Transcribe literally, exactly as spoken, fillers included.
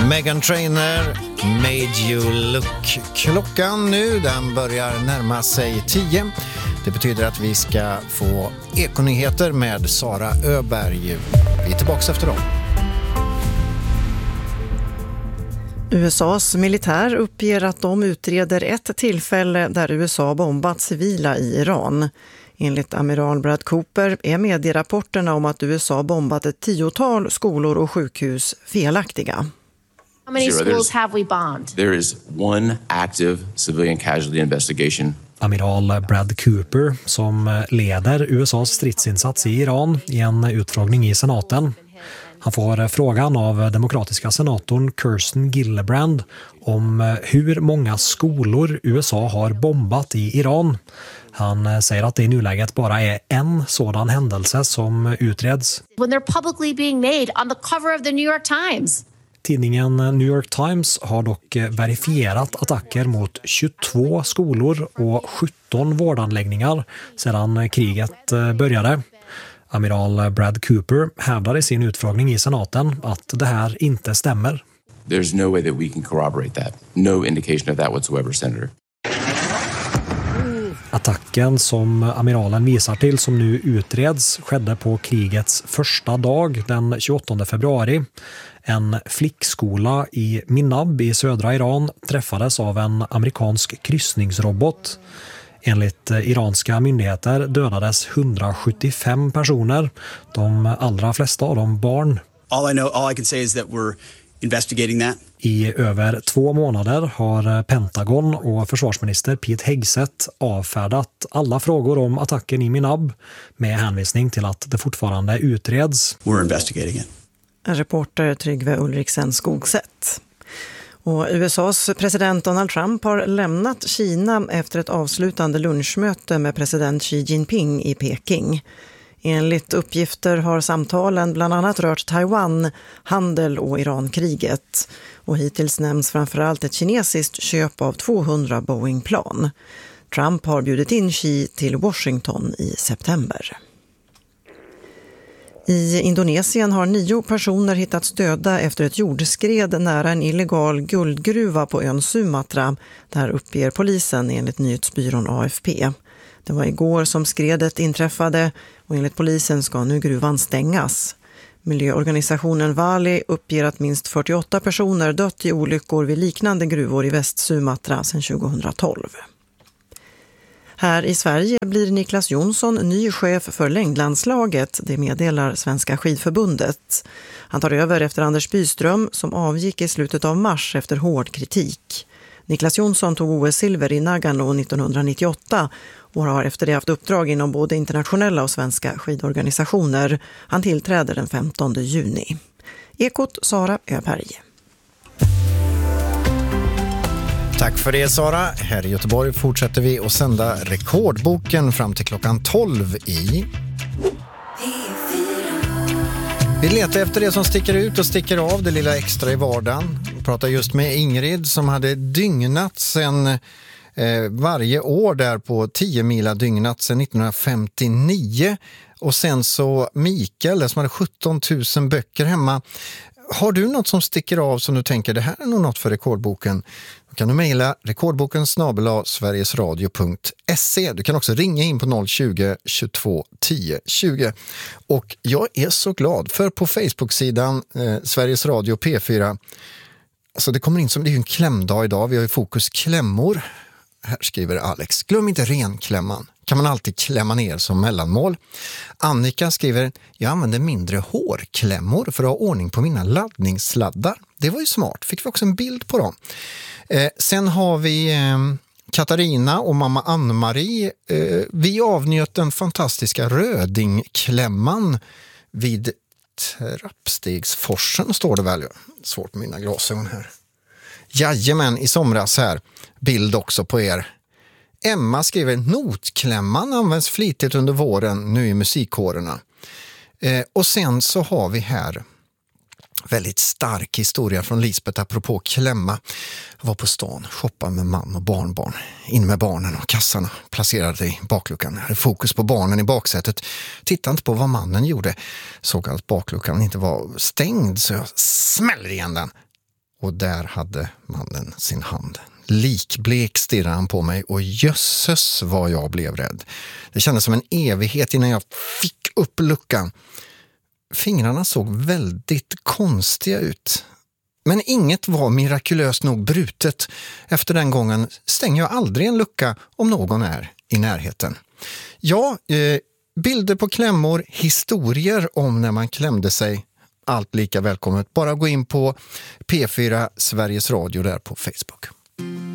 Meghan Trainor, Made You Look. Klockan nu, den börjar närma sig tio. Det betyder att vi ska få ekonyheter med Sara Öberg. Vi är tillbaka efter dem. U S A:s militär uppger att de utreder ett tillfälle där U S A bombat civila i Iran. Enligt amiral Brad Cooper är medierapporterna om att U S A bombat ett tiotal skolor och sjukhus felaktiga. How many schools have we bombed? There is one active civilian casualty investigation. Amiral Brad Cooper, som leder U S A:s stridsinsats i Iran, i en utfrågning i senaten. Han får frågan av demokratiska senatorn Kirsten Gillibrand om hur många skolor U S A har bombat i Iran. Han säger att det i nuläget bara är en sådan händelse som utreds. When they're publicly being made on the cover of the New York Times. Tidningen New York Times har dock verifierat attacker mot tjugotvå skolor och sjutton vårdanläggningar sedan kriget började. Amiral Brad Cooper hävdar i sin utfrågning i senaten att det här inte stämmer. There's no way that we can corroborate that. No indication of that whatsoever, Senator. Attacken som amiralen visar till, som nu utreds, skedde på krigets första dag den tjugoåttonde februari. En flickskola i Minab i södra Iran träffades av en amerikansk kryssningsrobot. Enligt iranska myndigheter dödades hundrasjuttiofem personer, de allra flesta av dem barn. All I know, all I can say is that we're investigating that. I över två månader har Pentagon och försvarsminister Pete Hegseth avfärdat alla frågor om attacken i Minab med hänvisning till att det fortfarande utreds. We're investigating it. Reporter Tryggve Ulriksen Skogsätt. Och U S A:s president Donald Trump har lämnat Kina efter ett avslutande lunchmöte med president Xi Jinping i Peking. Enligt uppgifter har samtalen bland annat rört Taiwan, handel och Iran-kriget. Och hittills nämns framförallt ett kinesiskt köp av tvåhundra Boeing-plan. Trump har bjudit in Xi till Washington i september. I Indonesien har nio personer hittats döda efter ett jordskred nära en illegal guldgruva på ön Sumatra. Där uppger polisen enligt nyhetsbyrån A F P. Det var igår som skredet inträffade och enligt polisen ska nu gruvan stängas. Miljöorganisationen Vali uppger att minst fyrtioåtta personer dött i olyckor vid liknande gruvor i Väst-Sumatra sedan tjugohundratolv. Här i Sverige blir Niklas Jonsson ny chef för längdlandslaget, det meddelar Svenska skidförbundet. Han tar över efter Anders Byström som avgick i slutet av mars efter hård kritik. Niklas Jonsson tog O S-silver i Nagano nittonhundranittioåtta och har efter det haft uppdrag inom både internationella och svenska skidorganisationer. Han tillträder den femtonde juni. Ekot Sara Öberg. Tack för det, Sara. Här i Göteborg fortsätter vi att sända Rekordboken fram till klockan tolv i... Vi letar efter det som sticker ut och sticker av, det lilla extra i vardagen. Vi pratar just med Ingrid som hade dygnat sedan eh, varje år där på tio mila dygnat sedan nittonhundrafemtionio. Och sen så Mikael som hade sjutton tusen böcker hemma. Har du något som sticker av som du tänker det här är nog något för Rekordboken? Då kan du mejla rekordboken snabel-a sverigesradio punkt se. Du kan också ringa in på noll tjugo, tjugotvå, tio, tjugo. Och jag är så glad för på Facebook-sidan eh, Sveriges Radio P fyra. Alltså det kommer in som det är ju en klämdag idag. Vi har ju fokus klämmor. Här skriver Alex. Glöm inte renklämman. Kan man alltid klämma ner som mellanmål. Annika skriver, jag använder mindre hårklämmor för att ha ordning på mina laddningssladdar. Det var ju smart. Fick vi också en bild på dem. Eh, sen har vi eh, Katarina och mamma Ann-Marie. Eh, vi avnjöt den fantastiska rödingklämman vid Trappstegsforsen står det väl. Svårt med mina glasögon här. Jajamän, i somras här. Bild också på er. Emma skriver, notklämman används flitigt under våren nu i musikkårerna. Eh, och sen så har vi här väldigt stark historia från Lisbeth apropå klämma. Jag var på stan, shoppade med man och barnbarn. In med barnen och kassarna placerade i bakluckan. Jag hade fokus på barnen i baksätet. Tittade inte på vad mannen gjorde. Såg att bakluckan inte var stängd så jag smällde igen den. Och där hade mannen sin hand. Likblek stirrade han på mig och jösses vad jag blev rädd. Det kändes som en evighet innan jag fick upp luckan. Fingrarna såg väldigt konstiga ut. Men inget var mirakulöst nog brutet. Efter den gången stänger jag aldrig en lucka om någon är i närheten. Ja, eh, bilder på klämmor, historier om när man klämde sig. Allt lika välkommet. Bara gå in på P fyra Sveriges Radio där på Facebook.